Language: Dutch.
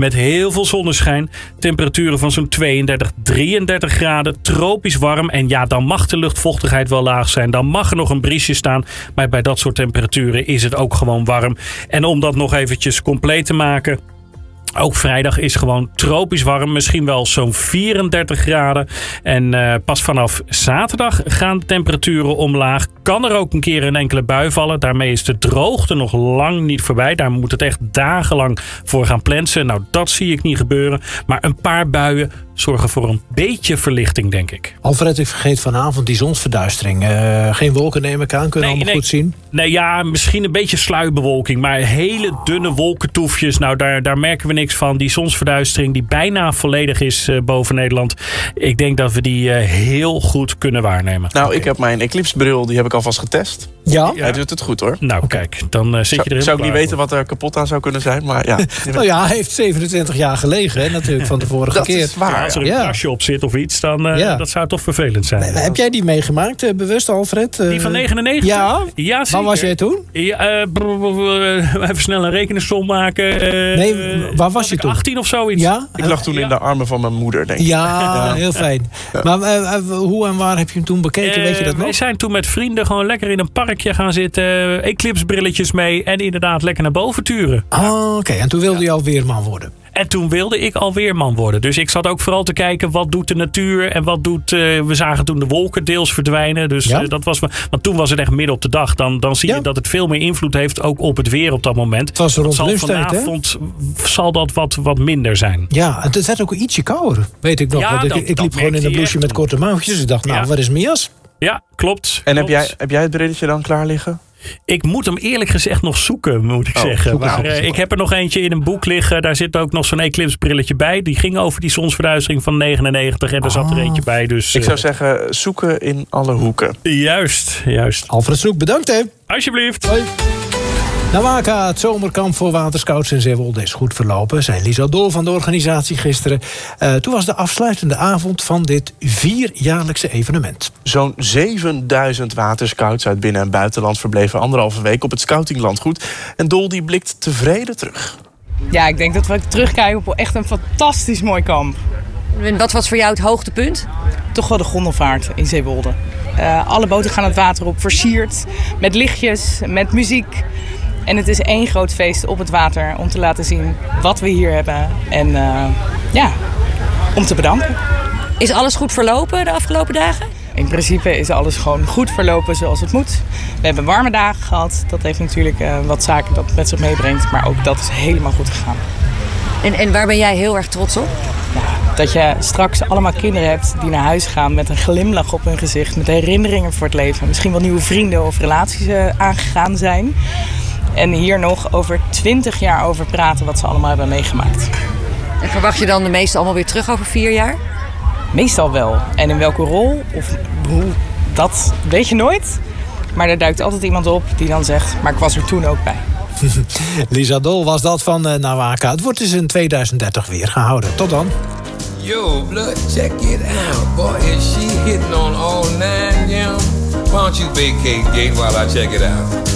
met heel veel zonneschijn. Temperaturen van zo'n 32, 33 graden. Tropisch warm. En ja, dan mag de luchtvochtigheid wel laag zijn. Dan mag er nog een briesje staan. Maar bij dat soort temperaturen is het ook gewoon warm. En om dat nog eventjes compleet te maken... Ook vrijdag is gewoon tropisch warm. Misschien wel zo'n 34 graden. En pas vanaf zaterdag gaan de temperaturen omlaag. Kan er ook een keer een enkele bui vallen. Daarmee is de droogte nog lang niet voorbij. Daar moet het echt dagenlang voor gaan plensen. Nou, dat zie ik niet gebeuren. Maar een paar buien zorgen voor een beetje verlichting, denk ik. Alfred, ik vergeet vanavond die zonsverduistering. Geen wolken neem ik aan. Kunnen we allemaal goed zien? Nee, ja, misschien een beetje sluierbewolking. Maar hele dunne wolkentoefjes. Nou, daar merken we niks van. Die zonsverduistering die bijna volledig is boven Nederland. Ik denk dat we die heel goed kunnen waarnemen. Nou, ik heb mijn eclipsebril, die heb ik alvast getest. Ja? Hij doet het goed, hoor. Nou, kijk, dan zit je erin. Zou ik niet weten wat er kapot aan zou kunnen zijn, maar ja. Nou ja, hij heeft 27 jaar gelegen, hè, natuurlijk, van de vorige keer. Dat is waar. Als er een krasje op zit of iets, dan dat zou toch vervelend zijn. Heb jij die meegemaakt, bewust, Alfred? Die van 99? Ja? Ja, zeker. Waar was jij toen? Ja, even snel een rekensom maken. Nee, waar was je toen? 18 of zoiets. Ja? Ik lag toen in de armen van mijn moeder, denk ik. Ja, heel fijn. Ja. Maar hoe en waar heb je hem toen bekeken? Weet je dat nog? Wij zijn toen met vrienden gewoon lekker in een parkje gaan zitten. Eclipsebrilletjes mee. En inderdaad lekker naar boven turen. Oh, oké. En toen wilde je al weerman worden? En toen wilde ik al weerman worden. Dus ik zat ook vooral te kijken wat doet de natuur. En wat doet... we zagen toen de wolken deels verdwijnen. Dus dat was... Want toen was het echt midden op de dag. Dan zie je dat het veel meer invloed heeft. Ook op het weer op dat moment. Het was rond lunchtijd, hè? Vanavond zal dat wat minder zijn. Ja, en het werd ook ietsje kouder. Weet ik nog. Ja, want ik liep gewoon in een blouseje met korte mouwtjes. Ik dacht, waar is mijn jas? Ja, klopt. En heb jij het brilletje dan klaar liggen? Ik moet hem eerlijk gezegd nog zoeken, moet ik zeggen. Maar ik heb er nog eentje in een boek liggen. Daar zit ook nog zo'n eclipsebrilletje bij. Die ging over die zonsverduistering van 99. En daar zat er eentje bij. Dus, ik zou zeggen, zoeken in alle hoeken. Juist. Alfred Snoek, bedankt hè. Alsjeblieft. Hoi. Nawaka, het zomerkamp voor waterscouts in Zeewolde is goed verlopen, zei Lisa Dol van de organisatie gisteren. Toen was de afsluitende avond van dit 4-jaarlijkse evenement. Zo'n 7000 waterscouts uit binnen- en buitenland verbleven 1,5 week op het scoutinglandgoed. En Dol die blikt tevreden terug. Ja, ik denk dat we terugkijken op echt een fantastisch mooi kamp. En wat was voor jou het hoogtepunt? Toch wel de gondelvaart in Zeewolde. Alle boten gaan het water op, versierd, met lichtjes, met muziek. En het is één groot feest op het water om te laten zien wat we hier hebben. En om te bedanken. Is alles goed verlopen de afgelopen dagen? In principe is alles gewoon goed verlopen zoals het moet. We hebben warme dagen gehad. Dat heeft natuurlijk wat zaken dat met zich meebrengt. Maar ook dat is helemaal goed gegaan. En waar ben jij heel erg trots op? Ja, dat je straks allemaal kinderen hebt die naar huis gaan met een glimlach op hun gezicht. Met herinneringen voor het leven. Misschien wel nieuwe vrienden of relaties aangegaan zijn. En hier nog over 20 jaar over praten wat ze allemaal hebben meegemaakt. En verwacht je dan de meeste allemaal weer terug over 4 jaar? Meestal wel. En in welke rol of hoe, dat weet je nooit. Maar er duikt altijd iemand op die dan zegt, maar ik was er toen ook bij. Lisa Dol was dat van Nawaka. Het wordt dus in 2030 weer gehouden. Tot dan. Yo, blood, check it out. Boy, is she hitting on all 9, yeah? Why don't you vacate gate while I check it out?